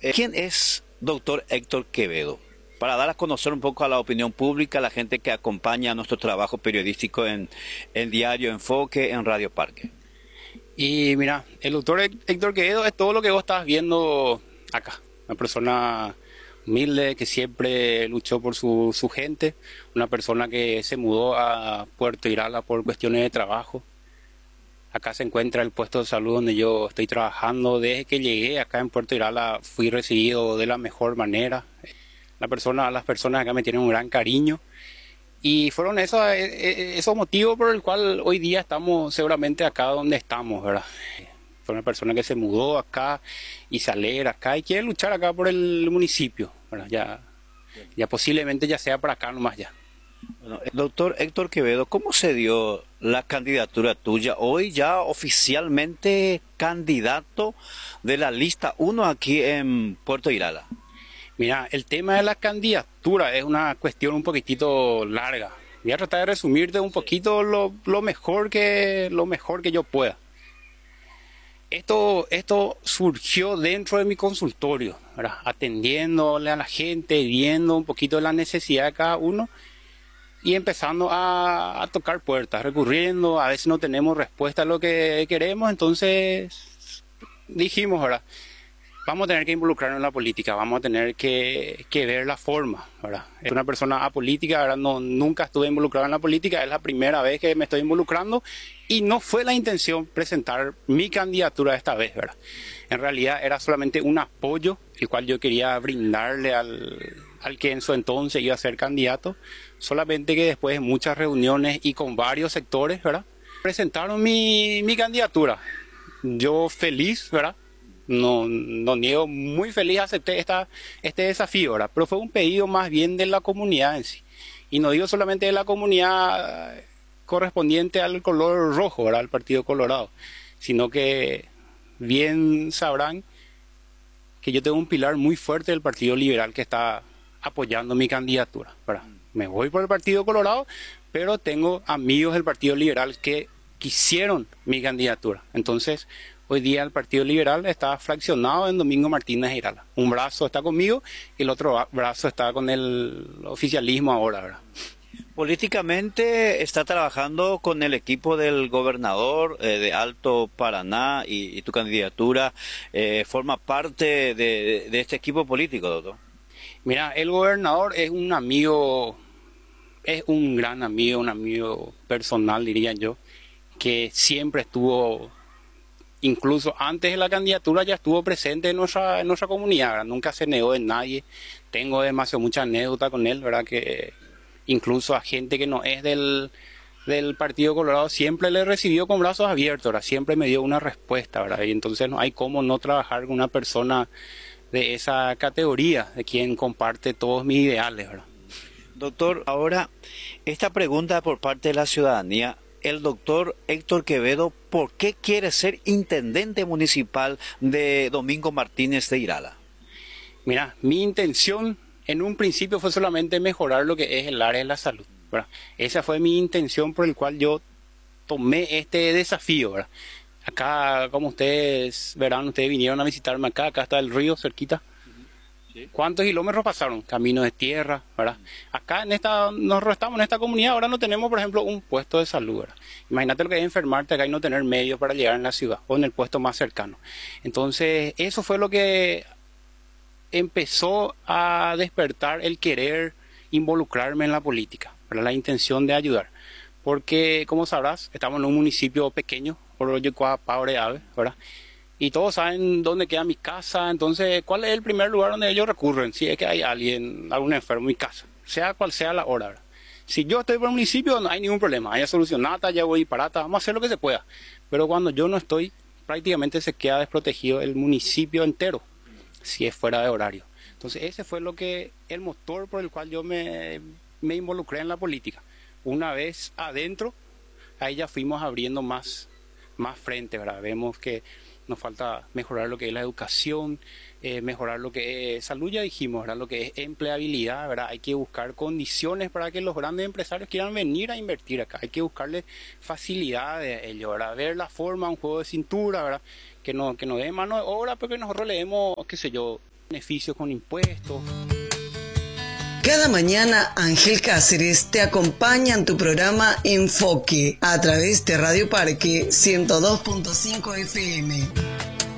¿Quién es doctor Héctor Quevedo? Para dar a conocer un poco a la opinión pública, a la gente que acompaña nuestro trabajo periodístico en Diario Enfoque, en Radio Parque. Y mira, el doctor Héctor Quevedo es todo lo que vos estás viendo acá. Una persona humilde que siempre luchó por su gente. Una persona que se mudó a Puerto Irala por cuestiones de trabajo. Acá se encuentra el puesto de salud donde yo estoy trabajando. Desde que llegué acá en Puerto Irala fui recibido de la mejor manera. Las personas acá me tienen un gran cariño. Y fueron esos motivos por el cual hoy día estamos seguramente acá donde estamos, ¿verdad? Fue una persona que se mudó acá y se alegra acá y quiere luchar acá por el municipio, ¿verdad? Ya posiblemente ya sea para acá nomás ya. Bueno, el doctor Héctor Quevedo, ¿cómo se dio la candidatura tuya? Hoy ya oficialmente candidato de la lista 1 aquí en Puerto Irala. Mira, el tema de la candidatura es una cuestión un poquitito larga. Voy a tratar de resumirte un poquito lo mejor que yo pueda. Esto surgió dentro de mi consultorio, ¿verdad? Atendiéndole a la gente, viendo un poquito la necesidad de cada uno y empezando a tocar puertas, recurriendo. A veces no tenemos respuesta a lo que queremos, entonces dijimos, ¿verdad? Vamos a tener que involucrarnos en la política, vamos a tener que ver la forma, ¿verdad? Es una persona apolítica, ¿verdad? Nunca estuve involucrado en la política, es la primera vez que me estoy involucrando y no fue la intención presentar mi candidatura esta vez, ¿verdad? En realidad era solamente un apoyo, el cual yo quería brindarle al que en su entonces iba a ser candidato, solamente que después de muchas reuniones y con varios sectores, ¿verdad? Presentaron mi candidatura. Yo feliz, ¿verdad? No niego, muy feliz acepté este desafío, ¿verdad? Pero fue un pedido más bien de la comunidad en sí. Y no digo solamente de la comunidad correspondiente al color rojo, ¿verdad? Al Partido Colorado, sino que bien sabrán que yo tengo un pilar muy fuerte del Partido Liberal que está apoyando mi candidatura, ¿verdad? Me voy por el Partido Colorado, pero tengo amigos del Partido Liberal que quisieron mi candidatura. Entonces, hoy día el Partido Liberal está fraccionado en Domingo Martínez de Irala. Un brazo está conmigo y el otro brazo está con el oficialismo ahora, ¿verdad? Políticamente está trabajando con el equipo del gobernador de Alto Paraná y tu candidatura forma parte de este equipo político, doctor. Mira, el gobernador es un amigo, es un gran amigo, un amigo personal, diría yo, que siempre estuvo, incluso antes de la candidatura ya estuvo presente en nuestra comunidad, ¿verdad? Nunca se negó de nadie. Tengo mucha anécdota con él, ¿verdad? Que incluso a gente que no es del Partido Colorado siempre le recibió con brazos abiertos, ¿verdad? Siempre me dio una respuesta, ¿verdad? Y entonces no hay cómo no trabajar con una persona de esa categoría, de quien comparte todos mis ideales, ¿verdad? Doctor, ahora esta pregunta por parte de la ciudadanía. El doctor Héctor Quevedo, ¿por qué quiere ser intendente municipal de Domingo Martínez de Irala? Mira, mi intención en un principio fue solamente mejorar lo que es el área de la salud, ¿verdad? Esa fue mi intención por el cual yo tomé este desafío, ¿verdad? Acá, como ustedes verán, ustedes vinieron a visitarme acá está el río cerquita. ¿Cuántos kilómetros pasaron? Caminos de tierra, ¿verdad? Acá nosotros estamos en esta comunidad, ahora no tenemos, por ejemplo, un puesto de salud, ¿verdad? Imagínate lo que es enfermarte acá y no tener medios para llegar en la ciudad o en el puesto más cercano. Entonces, eso fue lo que empezó a despertar el querer involucrarme en la política, ¿verdad? La intención de ayudar. Porque, como sabrás, estamos en un municipio pequeño, Oroyocuá, Paureave, ¿verdad? Y todos saben dónde queda mi casa, entonces, ¿cuál es el primer lugar donde ellos recurren? Si es que hay algún enfermo en mi casa, sea cual sea la hora, ¿verdad? Si yo estoy por el municipio, no hay ningún problema, hay solucionata, ya voy parata, vamos a hacer lo que se pueda. Pero cuando yo no estoy, prácticamente se queda desprotegido el municipio entero, si es fuera de horario. Entonces, ese fue el motor por el cual yo me involucré en la política. Una vez adentro, ahí ya fuimos abriendo más frente, ¿verdad? Vemos que nos falta mejorar lo que es la educación, mejorar lo que es salud, ya dijimos, ¿verdad? Lo que es empleabilidad, ¿verdad? Hay que buscar condiciones para que los grandes empresarios quieran venir a invertir acá. Hay que buscarle facilidades a ellos, ¿verdad? Ver la forma, un juego de cintura, ¿verdad? Que no dé mano de obra, pero que nosotros le demos, qué sé yo, beneficios con impuestos. Cada mañana Ángel Cáceres te acompaña en tu programa Enfoque a través de Radio Parque 102.5 FM.